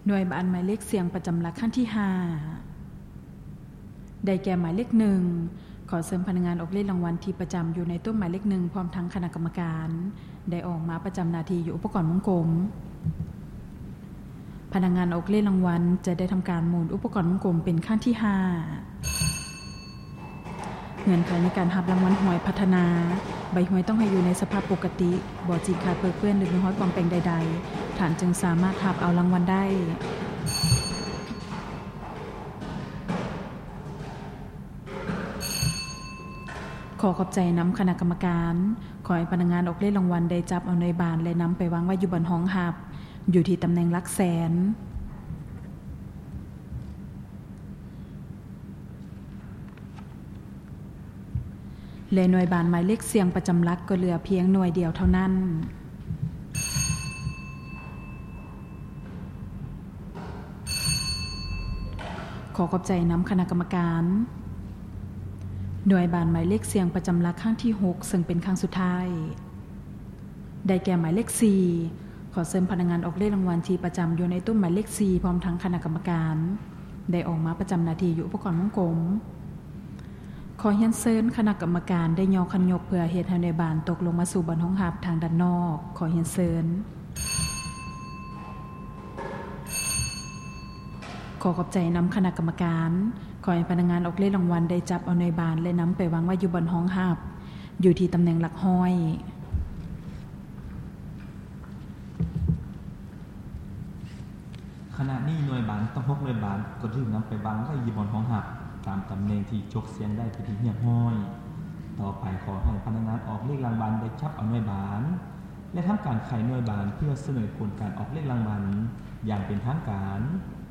หน่วยบานหมายเลขเสียงประจำหลักขั้นที่5ได้แก่หมายเลข1ขอเสริมพนักงานออกเลขรางวัลที่ประจำอยู่ในตู้หมายเลข1พร้อมทั้งคณะกรรมการได้ออกมาประจำหน้าที่อยู่อุปกรณ์วงกลมพนักงานออกเลขรางวัลจะได้ทำการหมุนอุปกรณ์วงกลมเป็นขั้นที่5เงื่อนไขในการหับรางวัลหวยพัฒนาใบหวยต้องให้อยู่ในสภาพปกติบ่จีบขาดเปื้อนหรือมีห้อยปลอมแปลงใดๆฐานจึงสามารถหับเอารางวัลได้ขอขอบใจน้ำคณะกรรมการขอให้พนักงานออกเลขรางวัลได้จับเอาในบานและนำไปวางไว้อยู่บนห้องหับอยู่ที่ตำแหน่งหลักแสนและหน่วยบานหมายเลขเสียงประจำหลักก็เหลือเพียงหน่วยเดียวเท่านั้นขอขอบใจน้ำคณะกรรมการหน่วยบานหมายเลขเสียงประจำหลักครั้งที่6ซึ่งเป็นครั้งสุดท้ายได้แก่หมายเลข4ขอเชิญพนักงานออกเลขรางวัลที่ประจำอยู่ในตู้หมายเลข4พร้อมทั้งคณะกรรมการได้ออกมาประจำหน้าที่อยู่อุปกรณ์วงกลมขอเรียนเชิญคณะกรรมการได้ยอคันยกเพื่อเฮ็ดให้หน่วยบานตกลงมาสู่บนห้องหับทางด้านนอกขอเรียนเชิญขอขอบใจนำคณะกรรมการขอให้พนักงานออกเลขรางวัลได้จับเอาหน่วยบานและนำไปวางไว้อยู่บนห้องหับอยู่ที่ตำแหน่งหลักห้อยขณะนี้หน่วยบานต้อง6หน่วยบานก็ถูกนำไปวางไว้อยู่บนห้องหับตามตำแหน่งที่จกเสียงได้ไปที่เหียบห้อยต่อไปขอให้พนักงานออกเลขรางวัลได้จับเอาหน่วยบานและทำการไขหน่วยบานเพื่อเสนอผลการออกเลขรางวัลอย่างเป็นทางการ